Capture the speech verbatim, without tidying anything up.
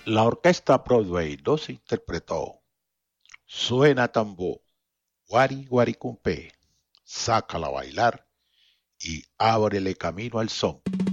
La orquesta Broadway dos interpretó Suena tambor, Guari Guaricumpe, Sácala a bailar y Ábrele camino al son.